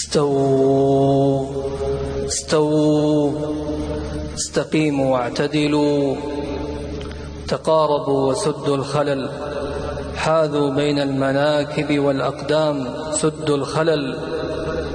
استووا استووا استقيموا واعتدلوا، تقاربوا وسدوا الخلل، حاذوا بين المناكب والأقدام، سدوا الخلل.